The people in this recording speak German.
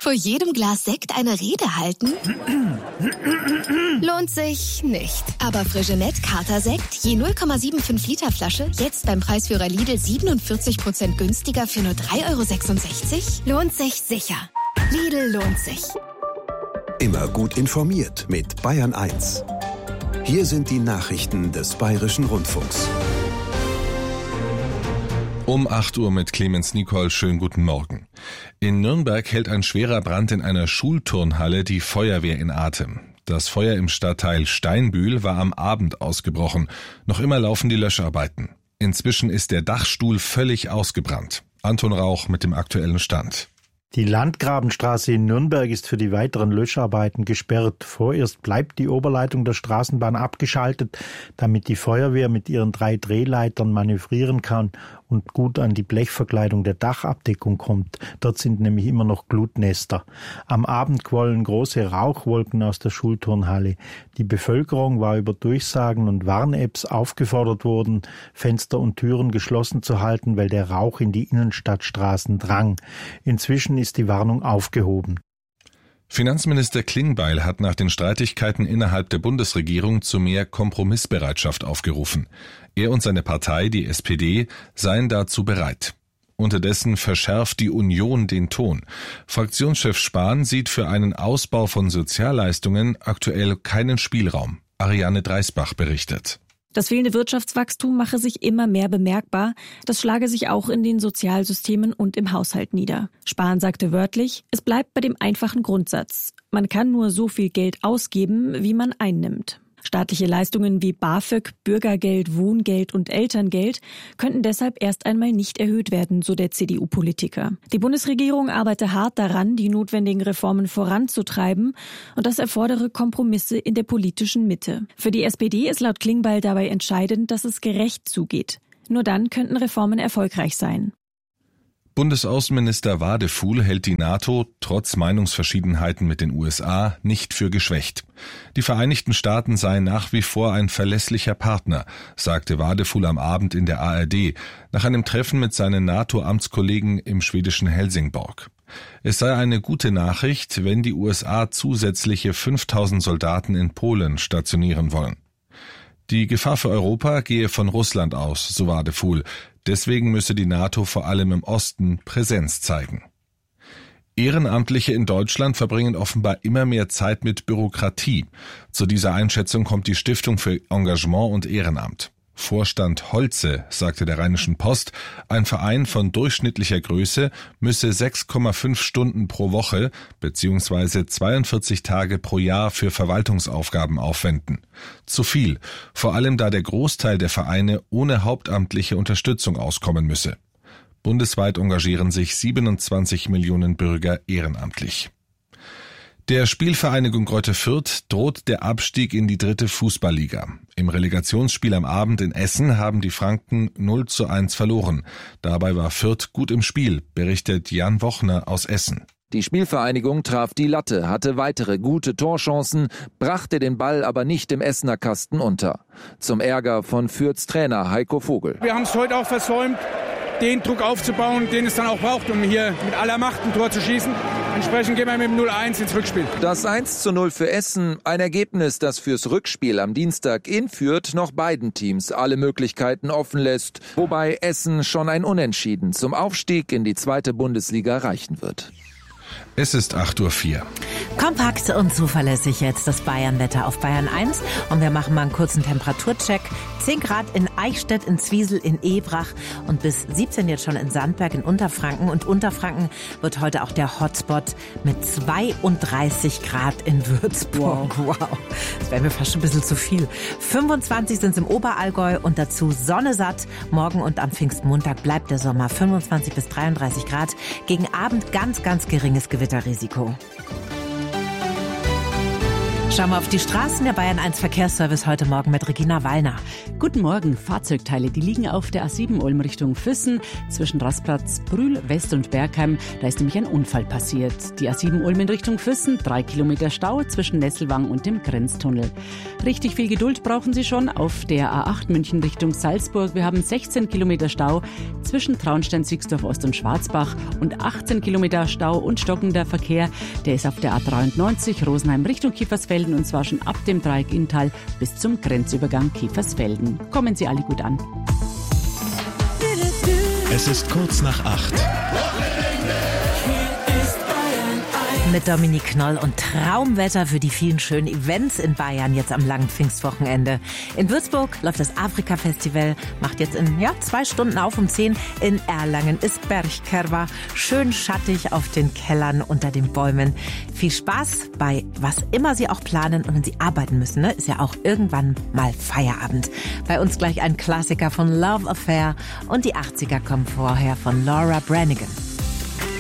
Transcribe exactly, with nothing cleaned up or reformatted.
Vor jedem Glas Sekt eine Rede halten? Lohnt sich nicht. Aber Frigenet Kater-Sekt, je null Komma fünfundsiebzig Liter Flasche, jetzt beim Preisführer Lidl siebenundvierzig Prozent günstiger für nur drei Euro sechsundsechzig? Lohnt sich sicher. Lidl lohnt sich. Immer gut informiert mit Bayern eins. Hier sind die Nachrichten des Bayerischen Rundfunks. Um acht Uhr mit Clemens Nicol, schönen guten Morgen. In Nürnberg hält ein schwerer Brand in einer Schulturnhalle die Feuerwehr in Atem. Das Feuer im Stadtteil Steinbühl war am Abend ausgebrochen. Noch immer laufen die Löscharbeiten. Inzwischen ist der Dachstuhl völlig ausgebrannt. Anton Rauch mit dem aktuellen Stand. Die Landgrabenstraße in Nürnberg ist für die weiteren Löscharbeiten gesperrt. Vorerst bleibt die Oberleitung der Straßenbahn abgeschaltet, damit die Feuerwehr mit ihren drei Drehleitern manövrieren kann und gut an die Blechverkleidung der Dachabdeckung kommt. Dort sind nämlich immer noch Glutnester. Am Abend quollen große Rauchwolken aus der Schulturnhalle. Die Bevölkerung war über Durchsagen und Warn-Apps aufgefordert worden, Fenster und Türen geschlossen zu halten, weil der Rauch in die Innenstadtstraßen drang. Inzwischen ist die Warnung aufgehoben. Finanzminister Klingbeil hat nach den Streitigkeiten innerhalb der Bundesregierung zu mehr Kompromissbereitschaft aufgerufen. Er und seine Partei, die S P D, seien dazu bereit. Unterdessen verschärft die Union den Ton. Fraktionschef Spahn sieht für einen Ausbau von Sozialleistungen aktuell keinen Spielraum. Ariane Dreisbach berichtet. Das fehlende Wirtschaftswachstum mache sich immer mehr bemerkbar. Das schlage sich auch in den Sozialsystemen und im Haushalt nieder. Spahn sagte wörtlich, es bleibt bei dem einfachen Grundsatz. Man kann nur so viel Geld ausgeben, wie man einnimmt. Staatliche Leistungen wie BAföG, Bürgergeld, Wohngeld und Elterngeld könnten deshalb erst einmal nicht erhöht werden, so der C D U-Politiker. Die Bundesregierung arbeite hart daran, die notwendigen Reformen voranzutreiben, und das erfordere Kompromisse in der politischen Mitte. Für die S P D ist laut Klingbeil dabei entscheidend, dass es gerecht zugeht. Nur dann könnten Reformen erfolgreich sein. Bundesaußenminister Wadefuhl hält die NATO trotz Meinungsverschiedenheiten mit den U S A nicht für geschwächt. Die Vereinigten Staaten seien nach wie vor ein verlässlicher Partner, sagte Wadefuhl am Abend in der A R D nach einem Treffen mit seinen NATO-Amtskollegen im schwedischen Helsingborg. Es sei eine gute Nachricht, wenn die U S A zusätzliche fünftausend Soldaten in Polen stationieren wollen. Die Gefahr für Europa gehe von Russland aus, so Wadefuhl. Deswegen müsse die NATO vor allem im Osten Präsenz zeigen. Ehrenamtliche in Deutschland verbringen offenbar immer mehr Zeit mit Bürokratie. Zu dieser Einschätzung kommt die Stiftung für Engagement und Ehrenamt. Vorstand Holze sagte der Rheinischen Post, ein Verein von durchschnittlicher Größe müsse sechs Komma fünf Stunden pro Woche bzw. zweiundvierzig Tage pro Jahr für Verwaltungsaufgaben aufwenden. Zu viel, vor allem da der Großteil der Vereine ohne hauptamtliche Unterstützung auskommen müsse. Bundesweit engagieren sich siebenundzwanzig Millionen Bürger ehrenamtlich. Der Spielvereinigung Greuther Fürth droht der Abstieg in die dritte Fußballliga. Im Relegationsspiel am Abend in Essen haben die Franken null zu eins verloren. Dabei war Fürth gut im Spiel, berichtet Jan Wochner aus Essen. Die Spielvereinigung traf die Latte, hatte weitere gute Torchancen, brachte den Ball aber nicht im Essener Kasten unter. Zum Ärger von Fürths Trainer Heiko Vogel. Wir haben es heute auch versäumt, den Druck aufzubauen, den es dann auch braucht, um hier mit aller Macht ein Tor zu schießen. Entsprechend gehen wir mit dem null eins ins Rückspiel. Das eins zu null für Essen, ein Ergebnis, das fürs Rückspiel am Dienstag in Fürth noch beiden Teams alle Möglichkeiten offen lässt, wobei Essen schon ein Unentschieden zum Aufstieg in die zweite Bundesliga reichen wird. Es ist acht Uhr vier. Kompakt und zuverlässig jetzt das Bayernwetter auf Bayern eins. Und wir machen mal einen kurzen Temperaturcheck. zehn Grad in Eichstätt, in Zwiesel, in Ebrach und bis siebzehn jetzt schon in Sandberg in Unterfranken. Und Unterfranken wird heute auch der Hotspot mit zweiunddreißig Grad in Würzburg. Wow, wow. Das wäre mir fast schon ein bisschen zu viel. fünfundzwanzig sind es im Oberallgäu und dazu Sonne satt. Morgen und am Pfingstmontag bleibt der Sommer fünfundzwanzig bis dreiunddreißig Grad. Gegen Abend ganz, ganz geringes Gewitterrisiko. Schauen wir auf die Straßen. Der Bayern eins Verkehrsservice heute Morgen mit Regina Wallner. Guten Morgen. Fahrzeugteile, die liegen auf der A sieben Ulm Richtung Füssen zwischen Rastplatz Brühl, West und Bergheim. Da ist nämlich ein Unfall passiert. Die A sieben Ulm in Richtung Füssen, drei Kilometer Stau zwischen Nesselwang und dem Grenztunnel. Richtig viel Geduld brauchen Sie schon auf der A acht München Richtung Salzburg. Wir haben sechzehn Kilometer Stau zwischen Traunstein, Sixdorf Ost und Schwarzbach und achtzehn Kilometer Stau und stockender Verkehr. Der ist auf der A dreiundneunzig Rosenheim Richtung Kiefersfelden und zwar schon ab dem Dreieck Inntal bis zum Grenzübergang Kiefersfelden. Kommen Sie alle gut an. Es ist kurz nach acht. Mit Dominique Knoll und Traumwetter für die vielen schönen Events in Bayern jetzt am langen Pfingstwochenende. In Würzburg läuft das Afrika-Festival, macht jetzt in ja, zwei Stunden auf um zehn. In Erlangen ist Bergkerwa, schön schattig auf den Kellern unter den Bäumen. Viel Spaß bei was immer Sie auch planen und wenn Sie arbeiten müssen, ne, ist ja auch irgendwann mal Feierabend. Bei uns gleich ein Klassiker von Love Affair und die achtziger kommen vorher von Laura Branigan.